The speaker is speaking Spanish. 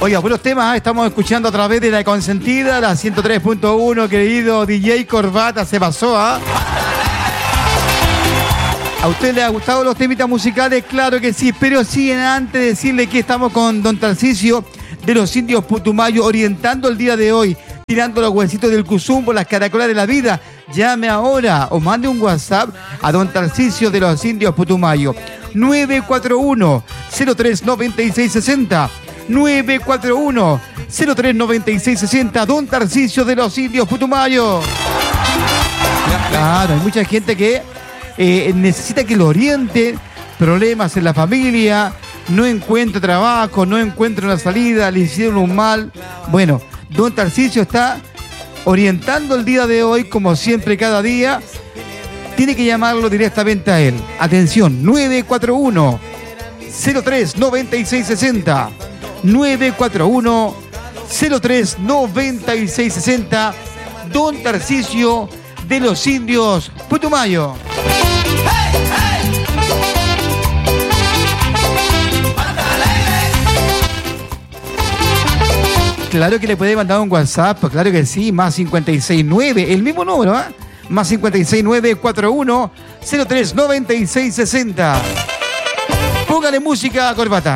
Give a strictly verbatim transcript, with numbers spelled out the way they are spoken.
Oiga, buenos temas, ¿eh? Estamos escuchando a través de la consentida, la ciento tres punto uno, querido D J Corbata, se pasó, ¿ah? ¿eh? ¿A usted le ha gustado los temitas musicales? Claro que sí, pero sí, antes de decirle que estamos con don Tarcisio de los Indios Putumayo, orientando el día de hoy, tirando los huesitos del Cuzumbo, las caracolas de la vida. Llame ahora o mande un WhatsApp a don Tarcisio de los Indios Putumayo. nueve cuatro uno, cero tres nueve seis seis cero. nueve cuatro uno, cero tres nueve seis seis cero. Don Tarcisio de los Indios Putumayo. Claro, hay mucha gente que eh, necesita que lo orienten. Problemas en la familia, no encuentra trabajo, no encuentra una salida, le hicieron un mal. Bueno, don Tarcisio está orientando el día de hoy, como siempre, cada día. Tiene que llamarlo directamente a él. Atención, nueve cuatro uno, cero tres nueve seis seis cero. nueve cuatro uno, cero tres nueve seis seis cero. Don Tarcisio de los Indios Putumayo. Claro que le puede mandar un WhatsApp, claro que sí, más cincuenta y seis nueve, el mismo número, ¿eh? Más cincuenta y seis nueve cuatro uno, cero tres nueve seis seis cero. Póngale música a Corbata.